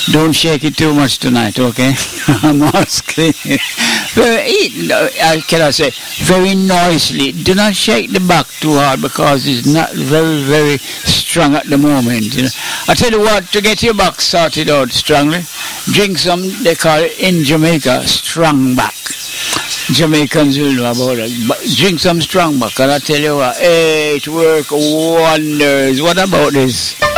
Don't shake it too much tonight, okay? I'm asking. I cannot say very noisily. Do not shake the back too hard because it's not very, very strong at the moment. You know. I tell you what, to get your back sorted out strongly, drink some, they call it in Jamaica, strong back. Jamaicans will know about it. But drink some strong back, and I tell you what, hey, it works wonders. What about this?